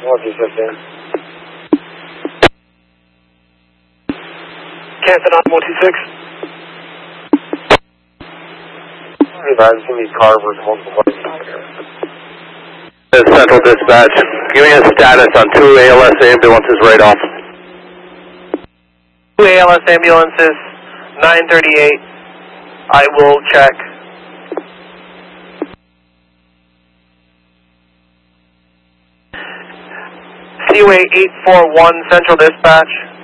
126. Canton on 126. Advise me Carver's multiple places here. Central Dispatch, give me a status on 2 ALS ambulances right off. 2 ALS ambulances, 938. I will check. Seaway 841 Central Dispatch.